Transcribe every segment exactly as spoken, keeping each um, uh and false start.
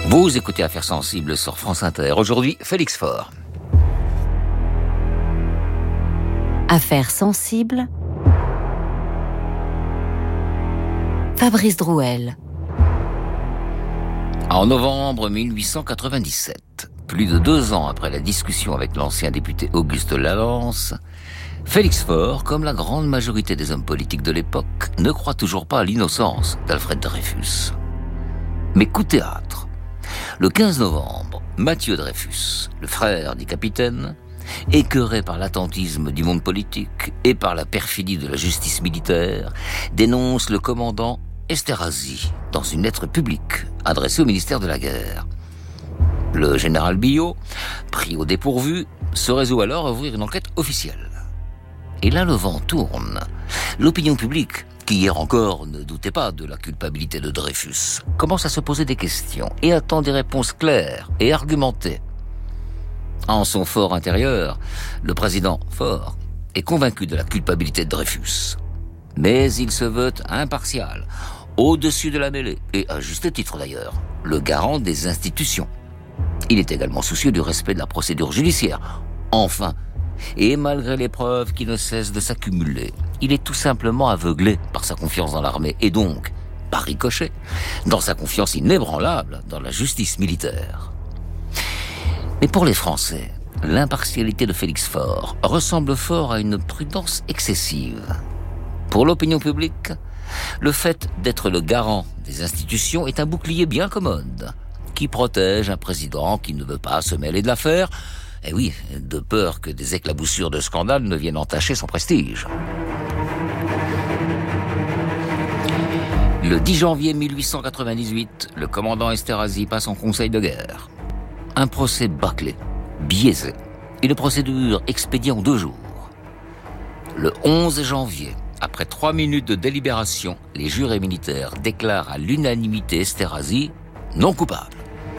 Vous écoutez Affaires sensibles sur France Inter. Aujourd'hui, Félix Faure. Affaires sensibles. Fabrice Drouel. En novembre mille huit cent quatre-vingt-dix-sept, plus de deux ans après la discussion avec l'ancien député Auguste Lalance, Félix Faure, comme la grande majorité des hommes politiques de l'époque, ne croit toujours pas à l'innocence d'Alfred Dreyfus. Mais coup de théâtre. Le quinze novembre, Mathieu Dreyfus, le frère du capitaine, écœuré par l'attentisme du monde politique et par la perfidie de la justice militaire, dénonce le commandant Esterhazy dans une lettre publique adressée au ministère de la Guerre. Le général Billot, pris au dépourvu, se résout alors à ouvrir une enquête officielle. Et là, le vent tourne. L'opinion publique, qui hier encore ne doutait pas de la culpabilité de Dreyfus, commence à se poser des questions et attend des réponses claires et argumentées. En son fort intérieur, le président Faure est convaincu de la culpabilité de Dreyfus. Mais il se veut impartial, au-dessus de la mêlée, et à juste titre d'ailleurs, le garant des institutions. Il est également soucieux du respect de la procédure judiciaire. Enfin, et malgré les preuves qui ne cessent de s'accumuler, il est tout simplement aveuglé par sa confiance dans l'armée et donc, par ricochet, dans sa confiance inébranlable dans la justice militaire. Mais pour les Français, l'impartialité de Félix Faure ressemble fort à une prudence excessive. Pour l'opinion publique, le fait d'être le garant des institutions est un bouclier bien commode qui protège un président qui ne veut pas se mêler de l'affaire. Eh oui, de peur que des éclaboussures de scandale ne viennent entacher son prestige. Le dix janvier mille huit cent quatre-vingt-dix-huit, le commandant Esterhazy passe en conseil de guerre. Un procès bâclé, biaisé, une procédure expédiée en deux jours. Le onze janvier, après trois minutes de délibération, les jurés militaires déclarent à l'unanimité Esterhazy non coupable.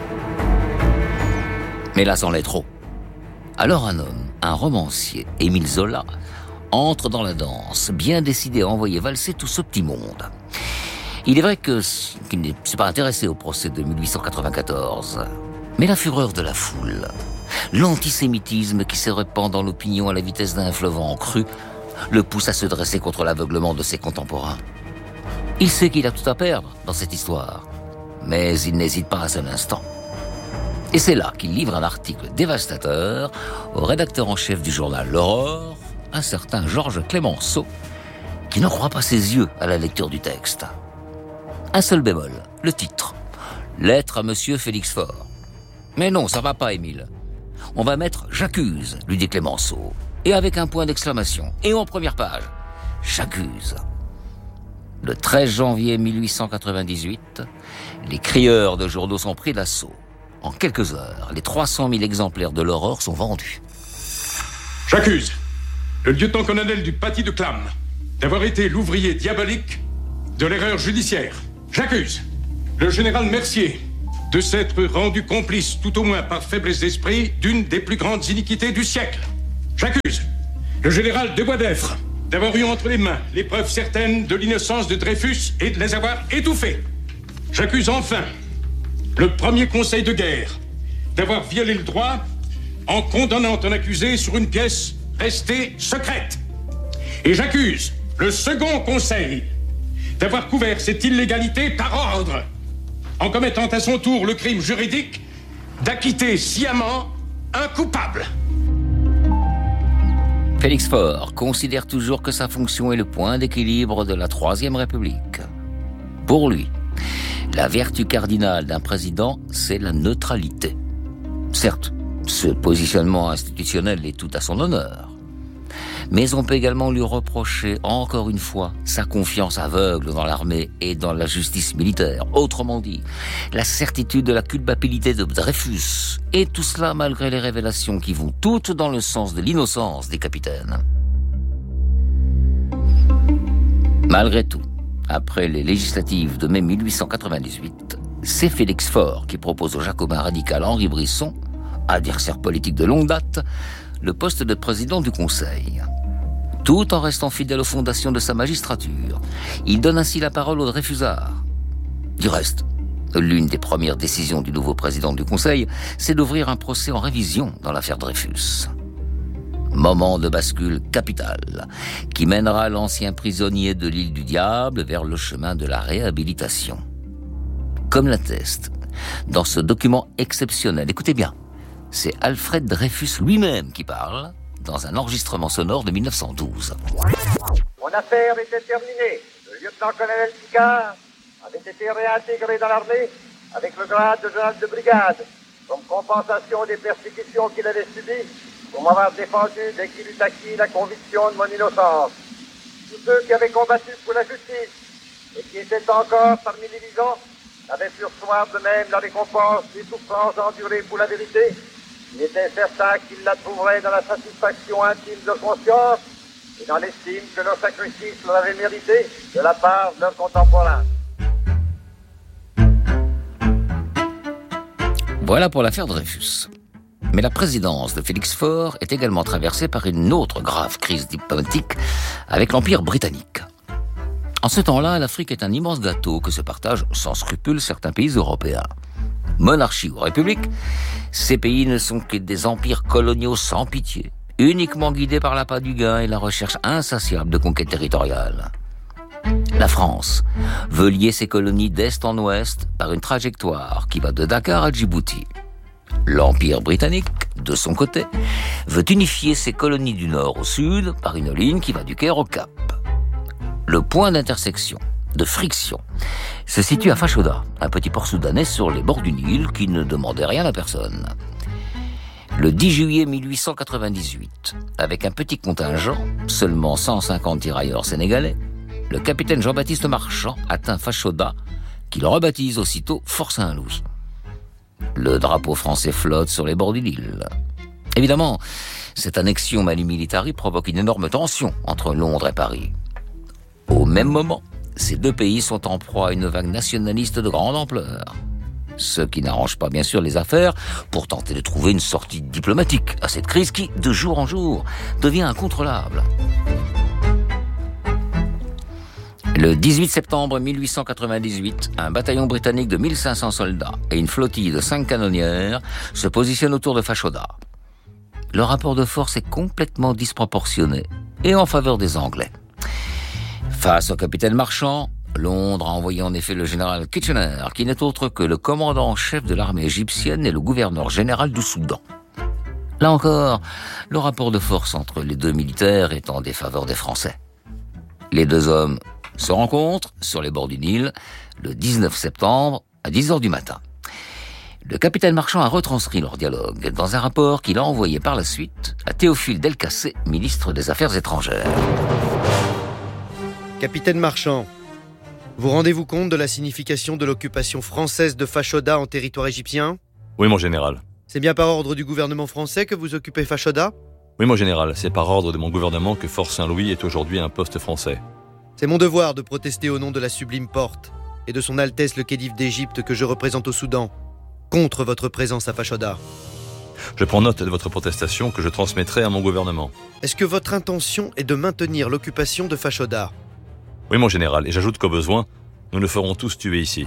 Mais là, c'en est trop. Alors un homme, un romancier, Émile Zola, entre dans la danse, bien décidé à envoyer valser tout ce petit monde. Il est vrai que, qu'il ne s'est pas intéressé au procès de mille huit cent quatre-vingt-quatorze, mais la fureur de la foule, l'antisémitisme qui se répand dans l'opinion à la vitesse d'un fleuve en crue, le pousse à se dresser contre l'aveuglement de ses contemporains. Il sait qu'il a tout à perdre dans cette histoire, mais il n'hésite pas un seul instant. Et c'est là qu'il livre un article dévastateur au rédacteur en chef du journal L'Aurore, un certain Georges Clemenceau, qui ne croit pas ses yeux à la lecture du texte. Un seul bémol, le titre. Lettre à monsieur Félix Faure. Mais non, ça va pas, Émile. On va mettre « J'accuse », lui dit Clemenceau, et avec un point d'exclamation. Et en première page, « J'accuse ». Le treize janvier mille huit cent quatre-vingt-dix-huit, les crieurs de journaux sont pris d'assaut. En quelques heures, les trois cent mille exemplaires de l'Aurore sont vendus. J'accuse le lieutenant-colonel du Paty de Clam d'avoir été l'ouvrier diabolique de l'erreur judiciaire. J'accuse le général Mercier de s'être rendu complice, tout au moins par faiblesse d'esprit, d'une des plus grandes iniquités du siècle. J'accuse le général de Boisdeffre d'avoir eu entre les mains les preuves certaines de l'innocence de Dreyfus et de les avoir étouffées. J'accuse enfin le premier conseil de guerre d'avoir violé le droit en condamnant un accusé sur une pièce restée secrète. Et j'accuse le second conseil d'avoir couvert cette illégalité par ordre en commettant à son tour le crime juridique d'acquitter sciemment un coupable. Félix Faure considère toujours que sa fonction est le point d'équilibre de la Troisième République. Pour lui, la vertu cardinale d'un président, c'est la neutralité. Certes, ce positionnement institutionnel est tout à son honneur. Mais on peut également lui reprocher, encore une fois, sa confiance aveugle dans l'armée et dans la justice militaire. Autrement dit, la certitude de la culpabilité de Dreyfus. Et tout cela malgré les révélations qui vont toutes dans le sens de l'innocence des capitaines. Malgré tout, après les législatives de mai mille huit cent quatre-vingt-dix-huit, c'est Félix Faure qui propose au jacobin radical Henri Brisson, adversaire politique de longue date, le poste de président du Conseil. Tout en restant fidèle aux fondations de sa magistrature, il donne ainsi la parole aux Dreyfusards. Du reste, L'une des premières décisions du nouveau président du Conseil, c'est d'ouvrir un procès en révision dans l'affaire Dreyfus. Moment de bascule capital, qui mènera l'ancien prisonnier de l'île du Diable vers le chemin de la réhabilitation. Comme l'atteste, dans ce document exceptionnel, écoutez bien, c'est Alfred Dreyfus lui-même qui parle, dans un enregistrement sonore de mille neuf cent douze. Mon affaire était terminée. Le lieutenant-colonel Picard avait été réintégré dans l'armée avec le grade de général de brigade, comme compensation des persécutions qu'il avait subies pour m'avoir défendu dès qu'il eut acquis la conviction de mon innocence. Tous ceux qui avaient combattu pour la justice et qui étaient encore parmi les vivants avaient pu recevoir de même la récompense des souffrances endurées pour la vérité. Il était certain qu'ils la trouveraient dans la satisfaction intime de conscience et dans l'estime que leur sacrifice leur avait mérité de la part de leurs contemporains. Voilà pour l'affaire Dreyfus. Mais la présidence de Félix Faure est également traversée par une autre grave crise diplomatique avec l'Empire britannique. En ce temps-là, l'Afrique est un immense gâteau que se partagent sans scrupule certains pays européens. Monarchie ou république, ces pays ne sont que des empires coloniaux sans pitié, uniquement guidés par l'appât du gain et la recherche insatiable de conquêtes territoriales. La France veut lier ses colonies d'est en ouest par une trajectoire qui va de Dakar à Djibouti. L'Empire britannique, de son côté, veut unifier ses colonies du nord au sud par une ligne qui va du Caire au Cap. Le point d'intersection, de friction, se situe à Fashoda, un petit port soudanais sur les bords du Nil qui ne demandait rien à personne. Le dix juillet mille huit cent quatre-vingt-dix-huit, avec un petit contingent, seulement cent cinquante tirailleurs sénégalais, le capitaine Jean-Baptiste Marchand atteint Fashoda, qu'il rebaptise aussitôt Fort Saint-Louis. Le drapeau français flotte sur les bords du Nil. Évidemment, cette annexion Mali Militari provoque une énorme tension entre Londres et Paris. Au même moment, ces deux pays sont en proie à une vague nationaliste de grande ampleur. Ce qui n'arrange pas bien sûr les affaires pour tenter de trouver une sortie diplomatique à cette crise qui, de jour en jour, devient incontrôlable. Le dix-huit septembre mille huit cent quatre-vingt-dix-huit, un bataillon britannique de mille cinq cents soldats et une flottille de cinq canonnières se positionnent autour de Fashoda. Le rapport de force est complètement disproportionné et en faveur des Anglais. Face au capitaine Marchand, Londres a envoyé en effet le général Kitchener, qui n'est autre que le commandant en chef de l'armée égyptienne et le gouverneur général du Soudan. Là encore, le rapport de force entre les deux militaires est en défaveur des Français. Les deux hommes se rencontrent sur les bords du Nil le dix-neuf septembre à dix heures du matin. Le capitaine Marchand a retranscrit leur dialogue dans un rapport qu'il a envoyé par la suite à Théophile Delcassé, ministre des Affaires étrangères. Capitaine Marchand, vous rendez-vous compte de la signification de l'occupation française de Fashoda en territoire égyptien ? Oui, mon général. C'est bien par ordre du gouvernement français que vous occupez Fashoda ? Oui, mon général, c'est par ordre de mon gouvernement que Fort Saint-Louis est aujourd'hui un poste français. C'est mon devoir de protester au nom de la sublime porte et de son Altesse le Khedive d'Égypte que je représente au Soudan, contre votre présence à Fashoda. Je prends note de votre protestation que je transmettrai à mon gouvernement. Est-ce que votre intention est de maintenir l'occupation de Fashoda ? Oui, mon général, et j'ajoute qu'au besoin, nous le ferons tous tuer ici.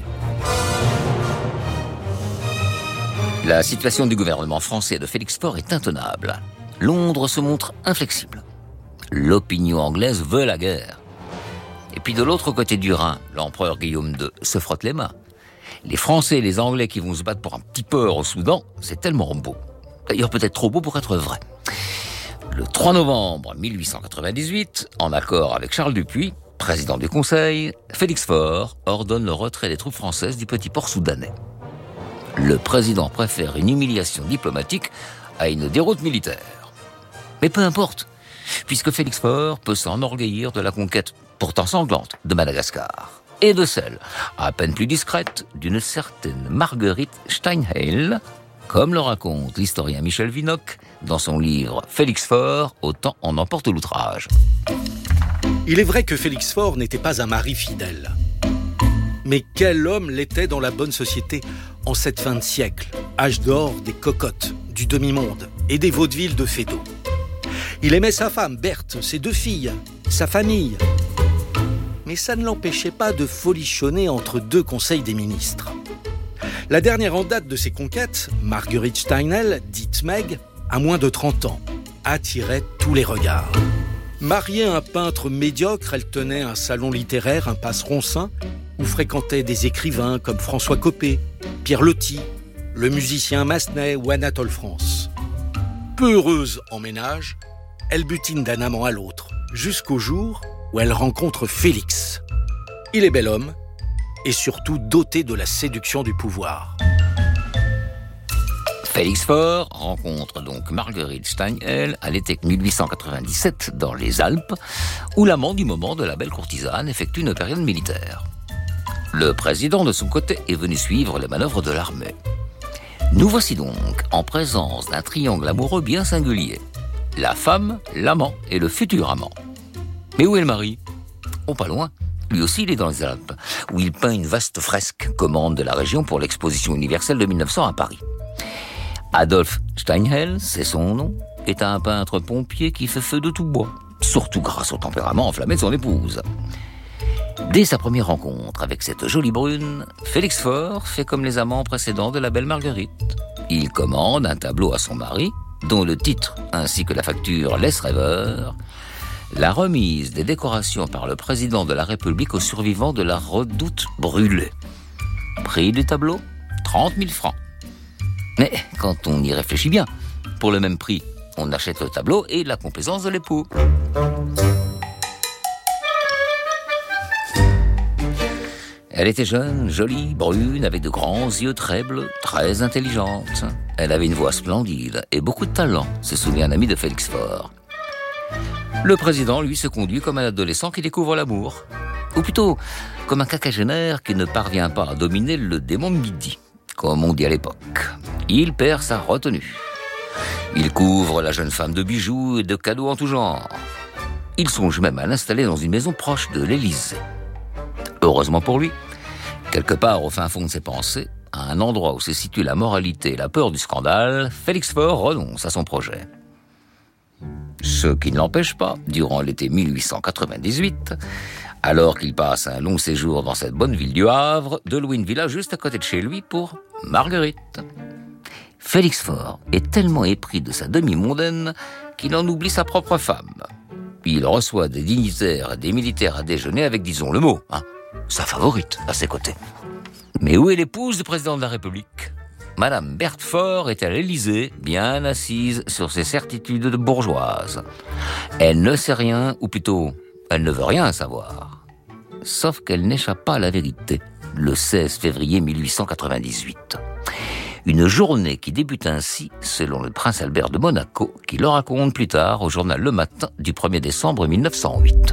La situation du gouvernement français de Félix Faure est intenable. Londres se montre inflexible. L'opinion anglaise veut la guerre. Et puis de l'autre côté du Rhin, l'empereur Guillaume deux se frotte les mains. Les Français et les Anglais qui vont se battre pour un petit port au Soudan, c'est tellement beau. D'ailleurs peut-être trop beau pour être vrai. Le trois novembre mille huit cent quatre-vingt-dix-huit, en accord avec Charles Dupuy, président du Conseil, Félix Faure ordonne le retrait des troupes françaises du petit port soudanais. Le président préfère une humiliation diplomatique à une déroute militaire. Mais peu importe, puisque Félix Faure peut s'enorgueillir de la conquête pourtant sanglante de Madagascar, et de celle, à peine plus discrète, d'une certaine Marguerite Steinheil, comme le raconte l'historien Michel Vinocq dans son livre « Félix Faure, autant en emporte l'outrage ». Il est vrai que Félix Faure n'était pas un mari fidèle. Mais quel homme l'était dans la bonne société en cette fin de siècle, âge d'or des cocottes, du demi-monde et des vaudevilles de Fédot. Il aimait sa femme, Berthe, ses deux filles, sa famille. Mais ça ne l'empêchait pas de folichonner entre deux conseils des ministres. La dernière en date de ses conquêtes, Marguerite Steinhell, dite Meg, à moins de trente ans, attirait tous les regards. Mariée à un peintre médiocre, elle tenait un salon littéraire, impasse Roncin, où fréquentaient des écrivains comme François Coppée, Pierre Loti, le musicien Massenet ou Anatole France. Peu heureuse en ménage, elle butine d'un amant à l'autre, jusqu'au jour où elle rencontre Félix. Il est bel homme, et surtout doté de la séduction du pouvoir. Félix Faure rencontre donc Marguerite Steinhell à l'été mille huit cent quatre-vingt-dix-sept dans les Alpes, où l'amant du moment de la belle courtisane effectue une période militaire. Le président, de son côté, est venu suivre les manœuvres de l'armée. Nous voici donc en présence d'un triangle amoureux bien singulier. La femme, l'amant et le futur amant. Mais où est le mari ? Oh, pas loin. Lui aussi, il est dans les Alpes, où il peint une vaste fresque, commande de la région pour l'exposition universelle de mille neuf cents à Paris. Adolphe Steinhell, c'est son nom, est un peintre pompier qui fait feu de tout bois, surtout grâce au tempérament enflammé de son épouse. Dès sa première rencontre avec cette jolie brune, Félix Faure fait comme les amants précédents de la belle Marguerite. Il commande un tableau à son mari, dont le titre ainsi que la facture laissent rêveur, la remise des décorations par le président de la République aux survivants de la Redoute brûlée. Prix du tableau, trente mille francs. Mais quand on y réfléchit bien, pour le même prix, on achète le tableau et la complaisance de l'époux. Elle était jeune, jolie, brune, avec de grands yeux très bleus, très intelligente. Elle avait une voix splendide et beaucoup de talent, se souvient un ami de Félix Faure. Le président, lui, se conduit comme un adolescent qui découvre l'amour. Ou plutôt, comme un quinquagénaire qui ne parvient pas à dominer le démon de midi, comme on dit à l'époque. Il perd sa retenue. Il couvre la jeune femme de bijoux et de cadeaux en tout genre. Il songe même à l'installer dans une maison proche de l'Élysée. Heureusement pour lui, quelque part au fin fond de ses pensées, à un endroit où se situe la moralité et la peur du scandale, Félix Faure renonce à son projet. Ce qui ne l'empêche pas, durant l'été mille huit cent quatre-vingt-dix-huit, alors qu'il passe un long séjour dans cette bonne ville du Havre, de louer une villa juste à côté de chez lui pour Marguerite. Félix Faure est tellement épris de sa demi-mondaine qu'il en oublie sa propre femme. Il reçoit des dignitaires et des militaires à déjeuner avec, disons le mot, hein, sa favorite à ses côtés. Mais où est l'épouse du président de la République ? Madame Berthe Faure est à l'Élysée, bien assise sur ses certitudes de bourgeoise. Elle ne sait rien, ou plutôt, elle ne veut rien savoir. Sauf qu'elle n'échappe pas à la vérité, le seize février mille huit cent quatre-vingt-dix-huit. Une journée qui débute ainsi, selon le prince Albert de Monaco, qui le raconte plus tard au journal Le Matin du premier décembre mille neuf cent huit.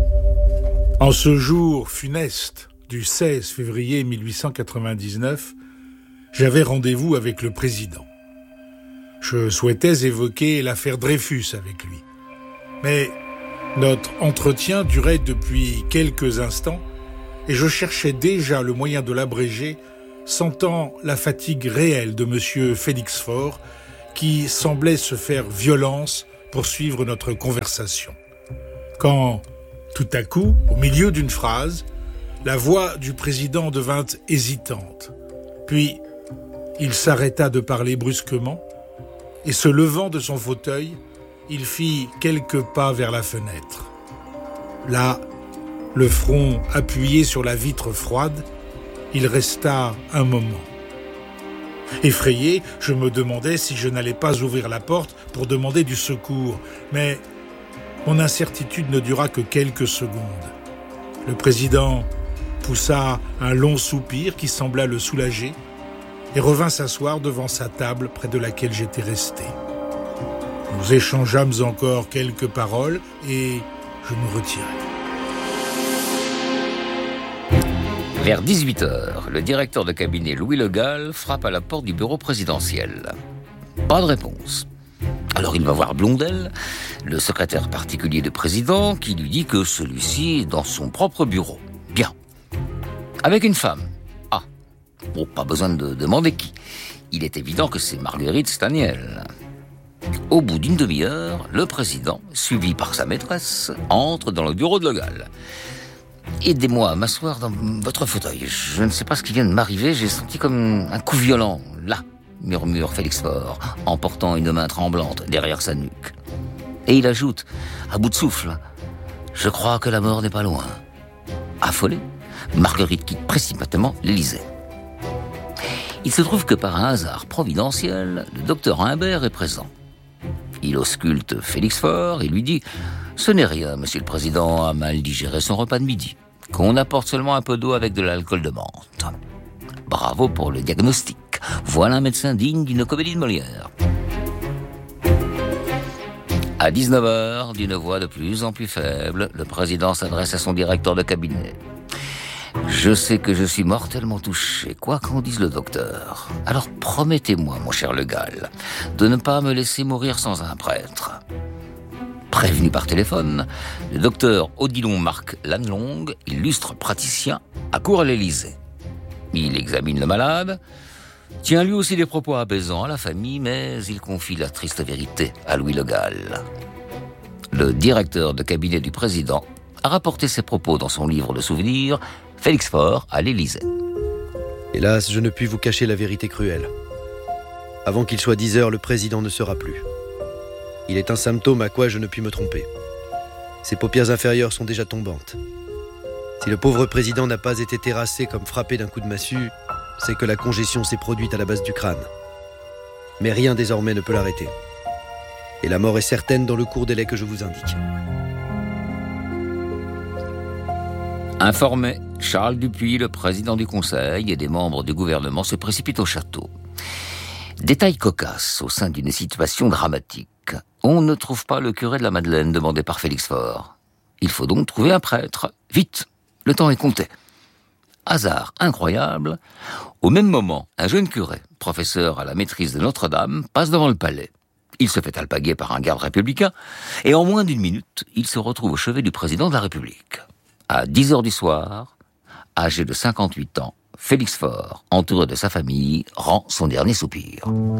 En ce jour funeste du seize février mille huit cent quatre-vingt-dix-neuf, j'avais rendez-vous avec le président. Je souhaitais évoquer l'affaire Dreyfus avec lui. Mais notre entretien durait depuis quelques instants et je cherchais déjà le moyen de l'abréger, sentant la fatigue réelle de monsieur Félix Faure qui semblait se faire violence pour suivre notre conversation. Quand, tout à coup, au milieu d'une phrase, la voix du président devint hésitante. Puis, il s'arrêta de parler brusquement et, se levant de son fauteuil, il fit quelques pas vers la fenêtre. Là, le front appuyé sur la vitre froide, il resta un moment. Effrayé, je me demandais si je n'allais pas ouvrir la porte pour demander du secours, mais mon incertitude ne dura que quelques secondes. Le président poussa un long soupir qui sembla le soulager et revint s'asseoir devant sa table près de laquelle j'étais resté. Nous échangeâmes encore quelques paroles et je me retirai. Vers dix-huit heures, le directeur de cabinet Louis Le Gall frappe à la porte du bureau présidentiel. Pas de réponse. Alors il va voir Blondel, le secrétaire particulier du président, qui lui dit que celui-ci est dans son propre bureau. Bien. Avec une femme. Ah. Bon, pas besoin de demander qui. Il est évident que c'est Marguerite Steinhell. Au bout d'une demi-heure, le président, suivi par sa maîtresse, entre dans le bureau de Le Gall. Aidez-moi à m'asseoir dans votre fauteuil. Je ne sais pas ce qui vient de m'arriver, j'ai senti comme un coup violent, là, murmure Félix Faure, en portant une main tremblante derrière sa nuque. Et il ajoute, à bout de souffle, « Je crois que la mort n'est pas loin. » Affolée, Marguerite quitte précipitamment l'Élysée. Il se trouve que par un hasard providentiel, le docteur Humbert est présent. Il ausculte Félix Faure et lui dit « Ce n'est rien, monsieur le président a mal digéré son repas de midi, qu'on apporte seulement un peu d'eau avec de l'alcool de menthe. » Bravo pour le diagnostic. Voilà un médecin digne d'une comédie de Molière. À dix-neuf heures, d'une voix de plus en plus faible, le président s'adresse à son directeur de cabinet. « Je sais que je suis mortellement touché, quoi qu'en dise le docteur. Alors promettez-moi, mon cher Le Gall, de ne pas me laisser mourir sans un prêtre. » Prévenu par téléphone, le docteur Odilon Marc Lannelongue, illustre praticien, accourt à l'Élysée. Il examine le malade, tient lui aussi des propos apaisants à la famille, mais il confie la triste vérité à Louis Le Gall. Le directeur de cabinet du président a rapporté ses propos dans son livre de souvenirs, Félix Faure à l'Élysée. Hélas, je ne puis vous cacher la vérité cruelle. Avant qu'il soit dix heures, le président ne sera plus. Il est un symptôme à quoi je ne puis me tromper. Ses paupières inférieures sont déjà tombantes. Si le pauvre président n'a pas été terrassé comme frappé d'un coup de massue, c'est que la congestion s'est produite à la base du crâne. Mais rien désormais ne peut l'arrêter. Et la mort est certaine dans le court délai que je vous indique. Informé, Charles Dupuis, le président du Conseil et des membres du gouvernement se précipitent au château. Détail cocasse au sein d'une situation dramatique. On ne trouve pas le curé de la Madeleine demandé par Félix Faure. Il faut donc trouver un prêtre. Vite, le temps est compté. Hasard incroyable, au même moment, un jeune curé, professeur à la maîtrise de Notre-Dame, passe devant le palais. Il se fait alpaguer par un garde républicain, et en moins d'une minute, il se retrouve au chevet du président de la République. À dix heures du soir, âgé de cinquante-huit ans, Félix Faure, entouré de sa famille, rend son dernier soupir.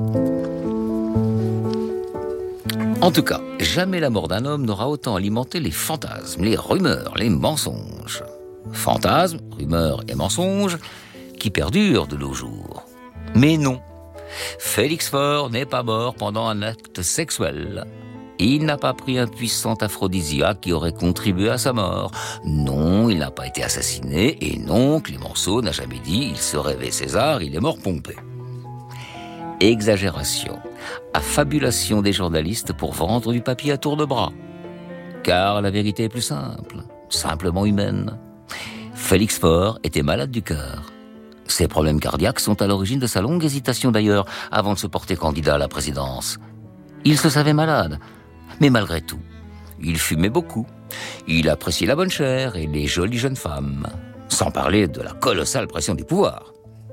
En tout cas, jamais la mort d'un homme n'aura autant alimenté les fantasmes, les rumeurs, les mensonges. Fantasmes, rumeurs et mensonges qui perdurent de nos jours. Mais non, Félix Faure n'est pas mort pendant un acte sexuel. Il n'a pas pris un puissant aphrodisiaque qui aurait contribué à sa mort. Non, il n'a pas été assassiné. Et non, Clémenceau n'a jamais dit « il se rêvait César, il est mort Pompée ». Exagération, affabulation des journalistes pour vendre du papier à tour de bras. Car la vérité est plus simple, simplement humaine. Félix Faure était malade du cœur. Ses problèmes cardiaques sont à l'origine de sa longue hésitation d'ailleurs avant de se porter candidat à la présidence. Il se savait malade, mais malgré tout, il fumait beaucoup. Il appréciait la bonne chair et les jolies jeunes femmes, sans parler de la colossale pression du pouvoir.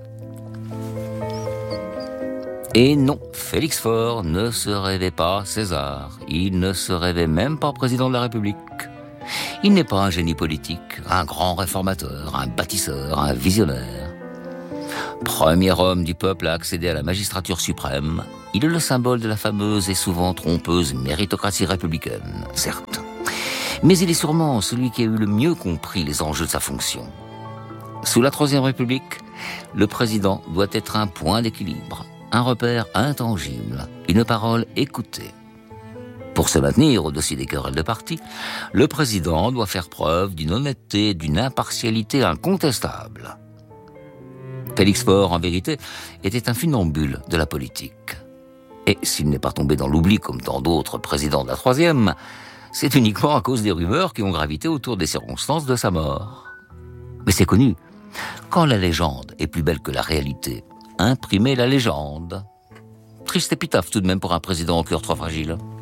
Et non, Félix Faure ne se rêvait pas César. Il ne se rêvait même pas président de la République. Il n'est pas un génie politique, un grand réformateur, un bâtisseur, un visionnaire. Premier homme du peuple à accéder à la magistrature suprême, il est le symbole de la fameuse et souvent trompeuse méritocratie républicaine, certes. Mais il est sûrement celui qui a eu le mieux compris les enjeux de sa fonction. Sous la Troisième République, le président doit être un point d'équilibre, un repère intangible, une parole écoutée. Pour se maintenir au-dessus des querelles de parti, le président doit faire preuve d'une honnêteté, d'une impartialité incontestable. Félix Faure, en vérité, était un funambule de la politique. Et s'il n'est pas tombé dans l'oubli comme tant d'autres présidents de la Troisième, c'est uniquement à cause des rumeurs qui ont gravité autour des circonstances de sa mort. Mais c'est connu, quand la légende est plus belle que la réalité, imprimez la légende. Triste épitaphe tout de même pour un président au cœur trop fragile.